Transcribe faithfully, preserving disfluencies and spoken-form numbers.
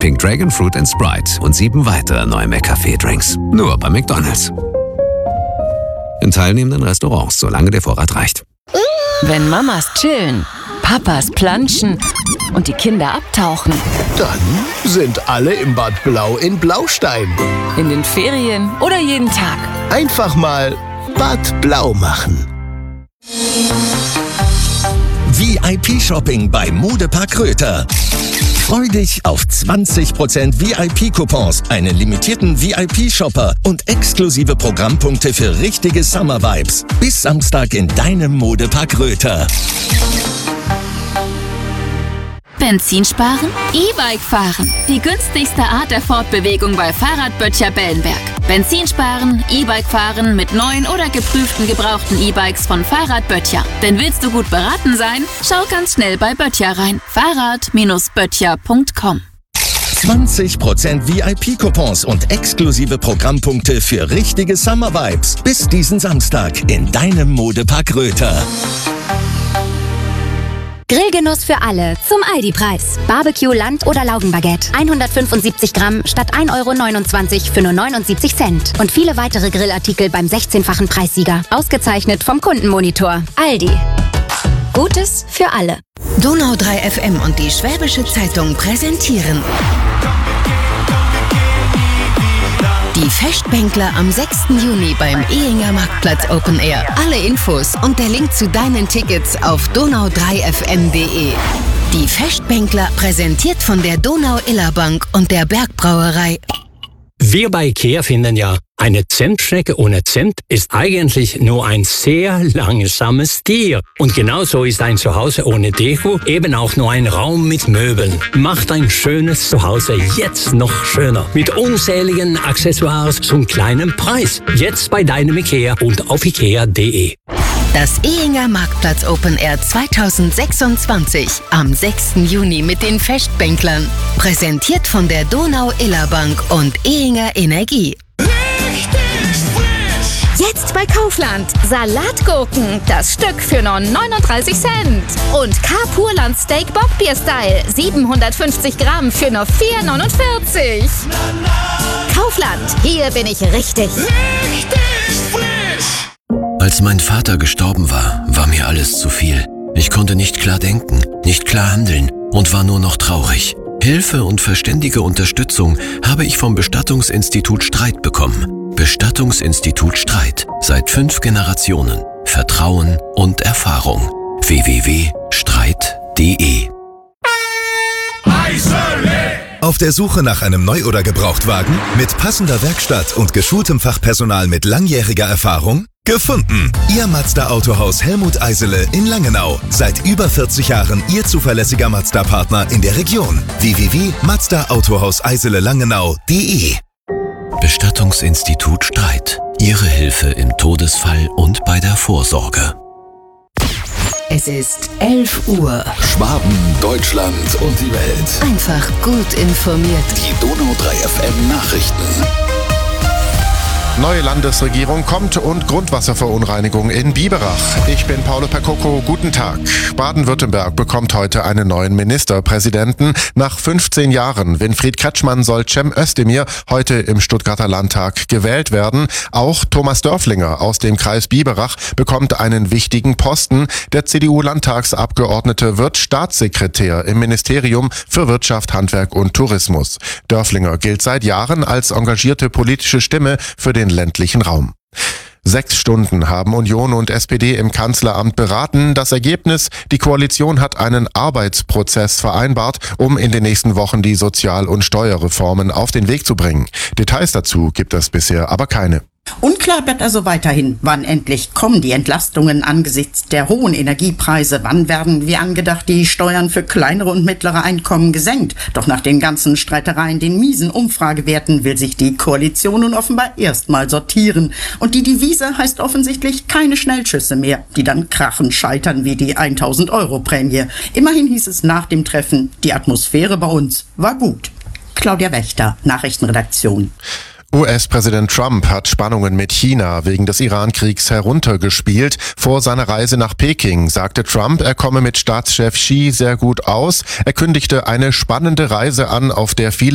Pink Dragon Fruit and Sprite und sieben weitere neue McCafé-Drinks. Nur bei McDonald's. In teilnehmenden Restaurants, solange der Vorrat reicht. Wenn Mamas chillen, Papas planschen und die Kinder abtauchen. Dann sind alle im Bad Blau in Blaustein. In den Ferien oder jeden Tag. Einfach mal Bad Blau machen. V I P-Shopping bei Modepark Röther. Freu dich auf zwanzig Prozent V I P-Coupons, einen limitierten V I P-Shopper und exklusive Programmpunkte für richtige Summer-Vibes. Bis Samstag in deinem Modepark Röther. Benzin sparen? E-Bike fahren. Die günstigste Art der Fortbewegung bei Fahrradböttcher Bellenberg. Benzin sparen, E-Bike fahren mit neuen oder geprüften gebrauchten E-Bikes von Fahrradböttcher. Denn willst du gut beraten sein? Schau ganz schnell bei Böttcher rein. Fahrrad Böttcher punkt com. zwanzig Prozent V I P-Coupons und exklusive Programmpunkte für richtige Summer-Vibes. Bis diesen Samstag in deinem Modepark Röther. Grillgenuss für alle zum Aldi-Preis. Barbecue, Land- oder Laugenbaguette. hundertfünfundsiebzig Gramm statt ein Euro neunundzwanzig für nur neunundsiebzig Cent. Und viele weitere Grillartikel beim sechzehnfachen Preissieger. Ausgezeichnet vom Kundenmonitor. Aldi. Gutes für alle. Donau drei F M und die Schwäbische Zeitung präsentieren die Festbänkler am sechsten Juni beim Ehinger Marktplatz Open Air. Alle Infos und der Link zu deinen Tickets auf donau drei f m punkt d e. Die Festbänkler präsentiert von der Donau-Iller-Bank und der Bergbrauerei. Wir bei IKEA finden ja, eine Zimtschnecke ohne Zimt ist eigentlich nur ein sehr langsames Tier. Und genauso ist ein Zuhause ohne Deko eben auch nur ein Raum mit Möbeln. Macht ein schönes Zuhause jetzt noch schöner. Mit unzähligen Accessoires zum kleinen Preis. Jetzt bei deinem IKEA und auf ikea punkt d e. Das Ehinger Marktplatz Open Air zweitausendsechsundzwanzig am sechsten Juni mit den Festbänklern. Präsentiert von der Donau-Iller-Bank und Ehinger Energie. Jetzt bei Kaufland. Salatgurken, das Stück für nur neununddreißig Cent. Und K-Purland Steak Bockbier Style, siebenhundertfünfzig Gramm für nur vier neunundvierzig. Kaufland, hier bin ich richtig. Richtig frisch. Als mein Vater gestorben war, war mir alles zu viel. Ich konnte nicht klar denken, nicht klar handeln und war nur noch traurig. Hilfe und verständige Unterstützung habe ich vom Bestattungsinstitut Streit bekommen. Bestattungsinstitut Streit. Seit fünf Generationen. Vertrauen und Erfahrung. w w w punkt streit punkt d e. Auf der Suche nach einem Neu- oder Gebrauchtwagen? Mit passender Werkstatt und geschultem Fachpersonal mit langjähriger Erfahrung? Gefunden! Ihr Mazda-Autohaus Helmut Eisele in Langenau. Seit über vierzig Jahren Ihr zuverlässiger Mazda-Partner in der Region. w w w punkt mazda autohaus eisele langenau punkt d e. Bestattungsinstitut Streit. Ihre Hilfe im Todesfall und bei der Vorsorge. Es ist elf Uhr. Schwaben, Deutschland und die Welt. Einfach gut informiert. Die Donau drei F M Nachrichten. Neue Landesregierung kommt und Grundwasserverunreinigung in Biberach. Ich bin Paolo Percoco, guten Tag. Baden-Württemberg bekommt heute einen neuen Ministerpräsidenten. Nach fünfzehn Jahren Winfried Kretschmann soll Cem Özdemir heute im Stuttgarter Landtag gewählt werden. Auch Thomas Dörflinger aus dem Kreis Biberach bekommt einen wichtigen Posten. Der C D U-Landtagsabgeordnete wird Staatssekretär im Ministerium für Wirtschaft, Handwerk und Tourismus. Dörflinger gilt seit Jahren als engagierte politische Stimme für den ländlichen Raum. Sechs Stunden haben Union und S P D im Kanzleramt beraten. Das Ergebnis: Die Koalition hat einen Arbeitsprozess vereinbart, um in den nächsten Wochen die Sozial- und Steuerreformen auf den Weg zu bringen. Details dazu gibt es bisher aber keine. Unklar bleibt also weiterhin, wann endlich kommen die Entlastungen angesichts der hohen Energiepreise, wann werden wie angedacht die Steuern für kleinere und mittlere Einkommen gesenkt. Doch nach den ganzen Streitereien, den miesen Umfragewerten, will sich die Koalition nun offenbar erstmal sortieren. Und die Devise heißt offensichtlich keine Schnellschüsse mehr, die dann krachend scheitern wie die tausend Euro Prämie. Immerhin hieß es nach dem Treffen, die Atmosphäre bei uns war gut. Claudia Wächter, Nachrichtenredaktion. U S-Präsident Trump hat Spannungen mit China wegen des Iran-Kriegs heruntergespielt. Vor seiner Reise nach Peking sagte Trump, er komme mit Staatschef Xi sehr gut aus. Er kündigte eine spannende Reise an, auf der viele